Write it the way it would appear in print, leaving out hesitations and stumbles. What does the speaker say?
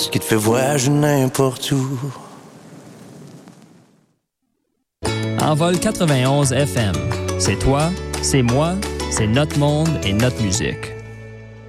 ce qui te fait voyager n'importe où. Envol 91 FM. C'est toi, c'est moi, c'est notre monde et notre musique.